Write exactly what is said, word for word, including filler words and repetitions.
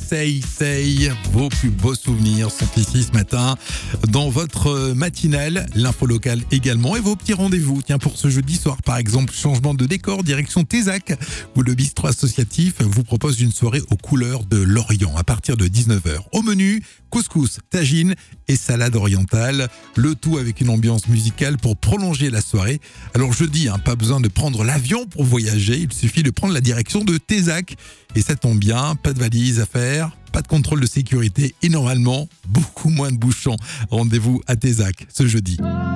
Say Say, vos plus beaux souvenirs sont ici ce matin dans votre matinale, l'info locale également et vos petits rendez-vous. Tiens, pour ce jeudi soir par exemple, changement de décor, direction Tézac, où le bistrot associatif vous propose une soirée aux couleurs de l'Orient à partir de dix-neuf heures. Au menu, couscous, tagine et salade orientale, le tout avec une ambiance musicale pour prolonger la soirée. Alors jeudi, hein, pas besoin de prendre l'avion pour voyager, il suffit de prendre la direction de Tézac. Et ça tombe bien, pas de valise à faire, pas de contrôle de sécurité et normalement beaucoup moins de bouchons. Rendez-vous à Tézac ce jeudi.